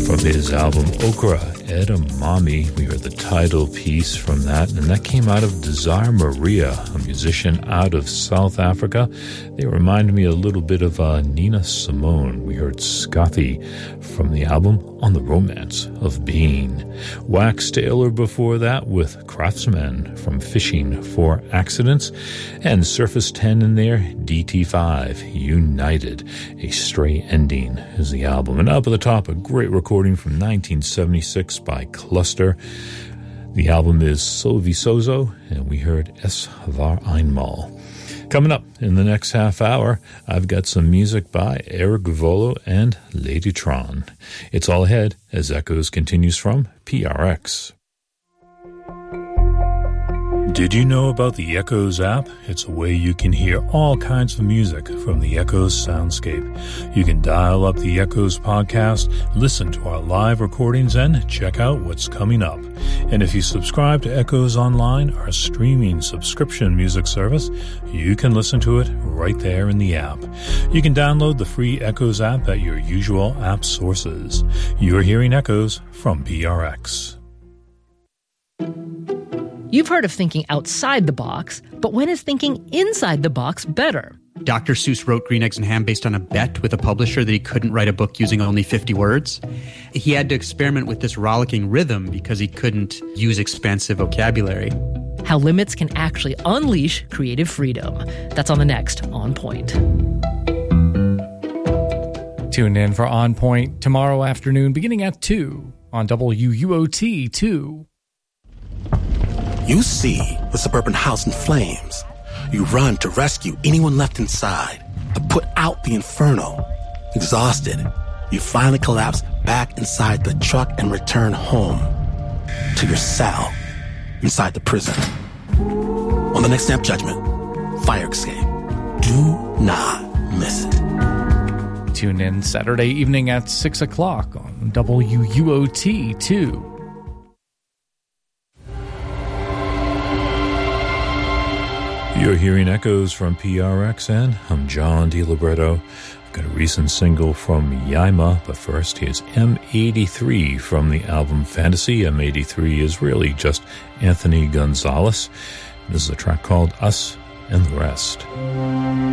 From his album Okra Edamame, we heard the title piece from that, and that came out of Desire Maria, a musician out of South Africa. They remind me a little bit of Nina Simone. We heard Scotty from the album On the Romance of Being. Wax Taylor before that with Craftsman from Fishing for Accidents, and Surface 10 in there, DT5, United. A Stray Ending is the album. And up at the top, a great recording from 1976 by Cluster. The album is So Visoso, and we heard Es War Einmal. Coming up in the next half hour, I've got some music by Eric Volo and Ladytron. It's all ahead as Echoes continues from PRX. Did you know about the Echoes app? It's a way you can hear all kinds of music from the Echoes soundscape. You can dial up the Echoes podcast, listen to our live recordings, and check out what's coming up. And if you subscribe to Echoes Online, our streaming subscription music service, you can listen to it right there in the app. You can download the free Echoes app at your usual app sources. You're hearing Echoes from PRX. You've heard of thinking outside the box, but when is thinking inside the box better? Dr. Seuss wrote Green Eggs and Ham based on a bet with a publisher that he couldn't write a book using only 50 words. He had to experiment with this rollicking rhythm because he couldn't use expansive vocabulary. How limits can actually unleash creative freedom. That's on the next On Point. Tune in for On Point tomorrow afternoon beginning at 2 on WUOT 2. You see the suburban house in flames. You run to rescue anyone left inside, to put out the inferno. Exhausted, you finally collapse back inside the truck and return home to your cell inside the prison. On the next Snap Judgment, Fire Escape. Do not miss it. Tune in Saturday evening at 6 o'clock on WUOT 2. You're hearing Echoes from PRXN. I'm John DiLibretto. I've got a recent single from Yaima, but first here's M83 from the album Fantasy. M83 is really just Anthony Gonzalez. This is a track called Us and the Rest.